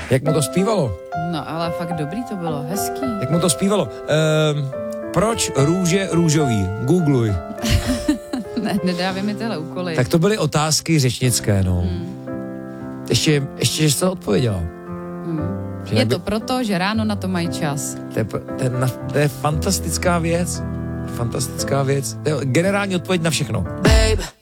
Jak mu to zpívalo? No, ale fakt dobrý to bylo, hezký. Jak mu to zpívalo? Proč růže růžový? Googluj. Ne, nedávej mi tyhle úkoly. Tak to byly otázky řečnické, no. Ještě, že jsi to odpověděla. Je to proto, že ráno na to mají čas. To je fantastická věc. Fantastická věc. To je generální odpověď na všechno. Babe.